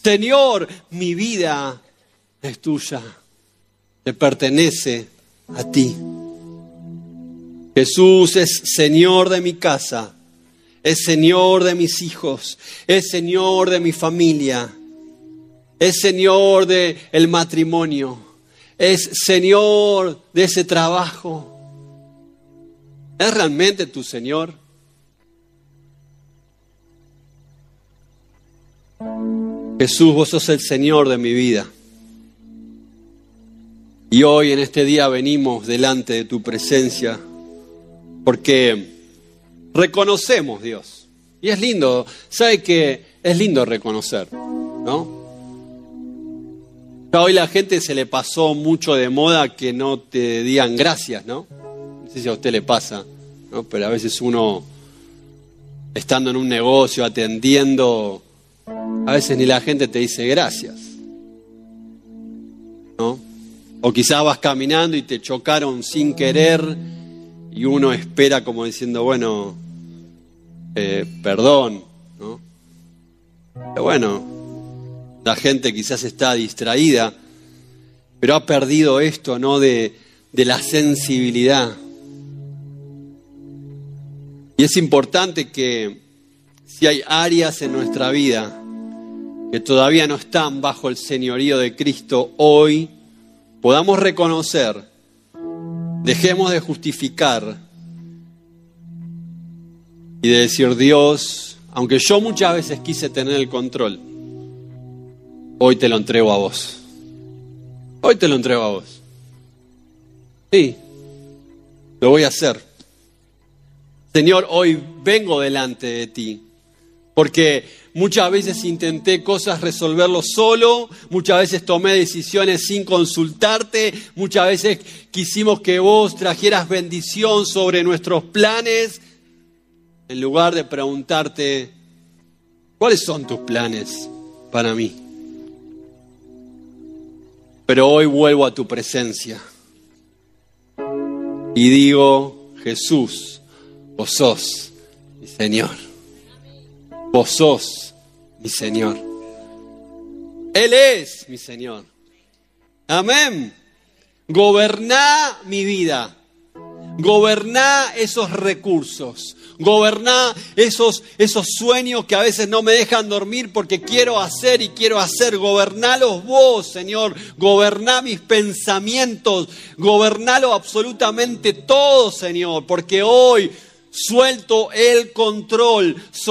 Señor, mi vida es tuya, te pertenece a ti. Jesús es Señor de mi casa, es Señor de mis hijos, es Señor de mi familia, es Señor del matrimonio, es Señor de ese trabajo. ¿Es realmente tu Señor? Jesús, vos sos el Señor de mi vida. Y hoy en este día venimos delante de tu presencia porque reconocemos, Dios. Y es lindo, ¿sabe qué? Es lindo reconocer, ¿no? Hoy la gente se le pasó mucho de moda que no te digan gracias, ¿no? No sé si a usted le pasa, ¿no? Pero a veces uno, estando en un negocio, atendiendo, a veces ni la gente te dice gracias, ¿no? O quizás vas caminando y te chocaron sin querer y uno espera como diciendo, bueno, perdón, ¿no? Pero bueno, la gente quizás está distraída, pero ha perdido esto, ¿no? De la sensibilidad. Y es importante que si hay áreas en nuestra vida que todavía no están bajo el señorío de Cristo, hoy podamos reconocer, dejemos de justificar y de decir, Dios, aunque yo muchas veces quise tener el control, hoy te lo entrego a vos. Hoy te lo entrego a vos. Sí, lo voy a hacer. Señor, hoy vengo delante de ti, porque muchas veces intenté resolverlo solo, muchas veces tomé decisiones sin consultarte, muchas veces quisimos que vos trajeras bendición sobre nuestros planes, en lugar de preguntarte, ¿cuáles son tus planes para mí? Pero hoy vuelvo a tu presencia y digo, Jesús, vos sos mi Señor. Vos sos mi Señor. Él es mi Señor. Amén. Goberná mi vida. Goberná esos recursos. Goberná esos sueños que a veces no me dejan dormir porque quiero hacer y quiero hacer. Gobernalos vos, Señor. Goberná mis pensamientos. Gobernalo absolutamente todo, Señor. Porque hoy suelto el control